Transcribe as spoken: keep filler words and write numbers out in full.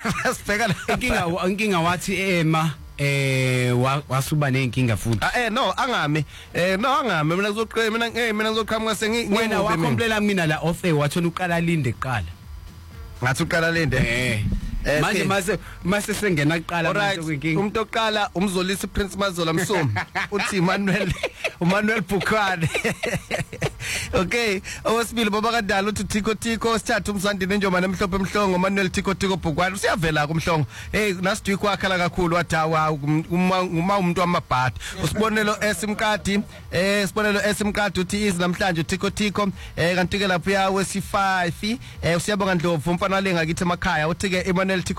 Sibheka inkinga inkinga wathi ema eh wasuba nenkinga futhi ah eh no angame eh no angame mina ngizoqhela mina eh mina ngizoqhamuka sengi wena wakomplela mina la off air wathona uqala linde eqala ngathi uqala linde eh manje mase mase sengena kuqala manje kwinkinga umuntu oqala umzolisi Prince Mazola Msomi uthi Emmanuel Emmanuel Bukhane okay owesibili baba kadala uthi Tiko Tiko sithatha umzandini enjomane emhlophe emhlongo Emmanuel Tiko Tiko Bukhane usiyavela kumhlongo hey nasidwi kwakhala kakhulu wadawa uma umuntu wamabhadi usibonelo esimkadi eh sibonelo esimkadi uthi izi namhlanje Tiko Tiko eh kanti ke lapha ya wesi five eh usiyabonga Ndlovu umfana lengakithi emakhaya uthi ke Emmanuel